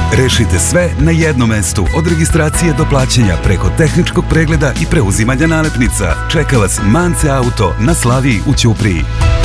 Rešite sve na jednom mestu, od registracije do plaćanja preko tehničkog pregleda i preuzimanja nalepnica. Čeka vas Mance Auto na Slaviji u Ćupriji.